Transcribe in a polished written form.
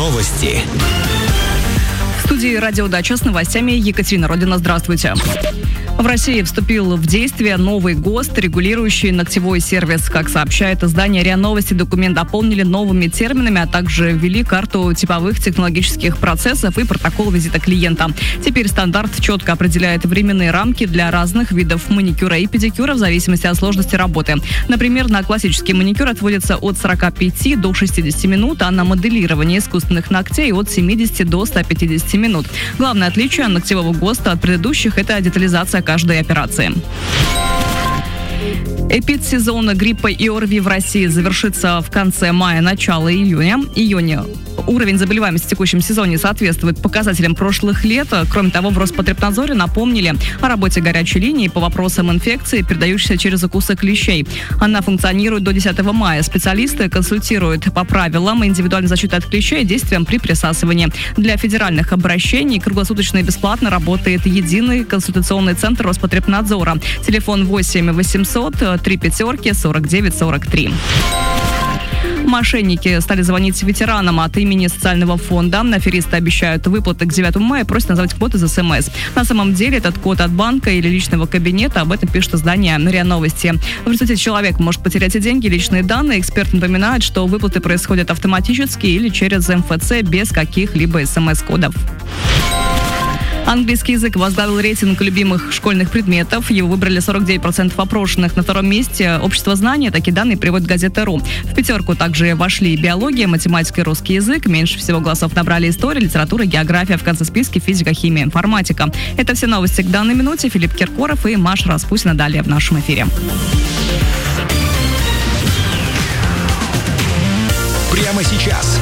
Новости. В студии «Радио Дача» с новостями Екатерина Родина. Здравствуйте. В России вступил в действие новый ГОСТ, регулирующий ногтевой сервис. Как сообщает издание РИА Новости, документ дополнили новыми терминами, а также ввели карту типовых технологических процессов и протокол визита клиента. Теперь стандарт четко определяет временные рамки для разных видов маникюра и педикюра в зависимости от сложности работы. Например, на классический маникюр отводится от 45 до 60 минут, а на моделирование искусственных ногтей от 70 до 150 минут. Главное отличие ногтевого ГОСТа от предыдущих – это детализация каждой операции. Эпидсезон гриппа и ОРВИ в России завершится в конце мая, начало июня. Уровень заболеваемости в текущем сезоне соответствует показателям прошлых лет. Кроме того, в Роспотребнадзоре напомнили о работе горячей линии по вопросам инфекции, передающейся через укусы клещей. Она функционирует до 10 мая. Специалисты консультируют по правилам индивидуальной защиты от клещей и действиям при присасывании. Для федеральных обращений круглосуточно и бесплатно работает единый консультационный центр Роспотребнадзора. Телефон 8 800 3 5 49 43. Мошенники стали звонить ветеранам от имени социального фонда. Аферисты обещают выплаты к 9 мая, просят назвать код из СМС. На самом деле этот код от банка или личного кабинета. Об этом пишет издание РИА Новости. В результате человек может потерять и деньги, и личные данные. Эксперт напоминает, что выплаты происходят автоматически или через МФЦ без каких-либо СМС-кодов. Английский язык возглавил рейтинг любимых школьных предметов. Его выбрали 49% опрошенных. На втором месте общество знания. Такие данные приводит газета «Ру». В пятерку также вошли биология, математика и русский язык. Меньше всего голосов набрали история, литература, география. В конце списка физика, химия, информатика. Это все новости к данной минуте. Филипп Киркоров и Маша Распутина далее в нашем эфире. Прямо сейчас